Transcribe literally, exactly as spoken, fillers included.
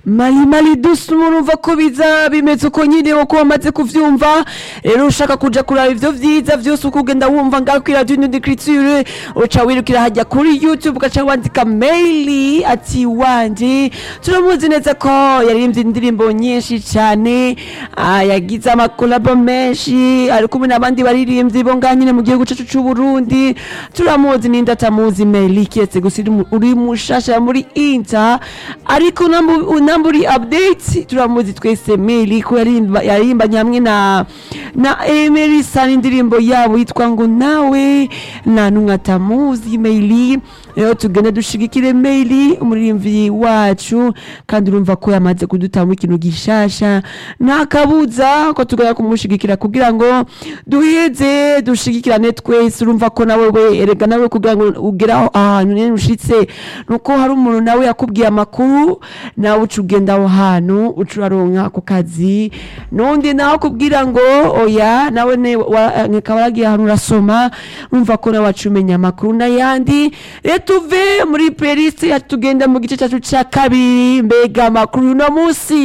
mali mali dusu murumva ko biza bimeze uko nyine uko wamaze kuvyumva rero ushaka kuja kuraba ivyo vyiza vyose uko ugenda wumva ngaho kuri radio Nudicliture uca wirukira hajya kuri YouTube ugaca wandika maili ati wanje turamuzi neza ko yaririmbye indirimbo nyinshi cyane yagize amakolabo menshi ari kumwe n'abandi baririmbyi bo nganyine mu gihugu cyacu cy'u Burundi turamuzi ninda tamuzi maili ketse gusira uri mushasha muri Inter ariko namburi update turamuzi twese maili ko yarimba yarimba nyamwe na na Emery Sani indirimbo yabo yitwa ngo nawe na numwe atamuzi maili rero tugende dushigikire maili umuririmvyi wacu kandi urumva ko yamaze kudutamu ikintu gishasha nakabuza ko tugaya kumushigikira kugira ngo duheze dushigikirane twese urumva ko nawe we erega nawe kugira ngo ugeraho ahantu nene ushitse nuko hari umuntu nawe yakubwiye amakuru nawe ucugenda aho hantu ucuraronka ku kazi nundi nawe kubwira ngo oya nawe ne nkabaragiye ahantu urasoma urumva ko nawe wacumenya amakuru n'ayandi tuve muri playlist yatugenda mu gice cyacu cya kabiri mbega makuru no musi